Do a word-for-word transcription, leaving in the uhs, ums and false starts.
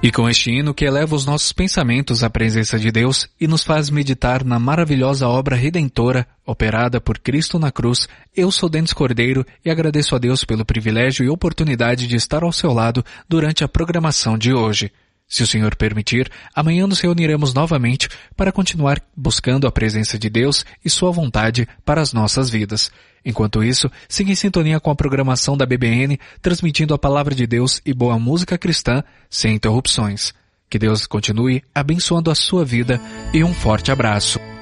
E com este hino que eleva os nossos pensamentos à presença de Deus e nos faz meditar na maravilhosa obra redentora operada por Cristo na cruz, eu sou Denis Cordeiro e agradeço a Deus pelo privilégio e oportunidade de estar ao seu lado durante a programação de hoje. Se o Senhor permitir, amanhã nos reuniremos novamente para continuar buscando a presença de Deus e sua vontade para as nossas vidas. Enquanto isso, siga em sintonia com a programação da B B N, transmitindo a palavra de Deus e boa música cristã sem interrupções. Que Deus continue abençoando a sua vida e um forte abraço.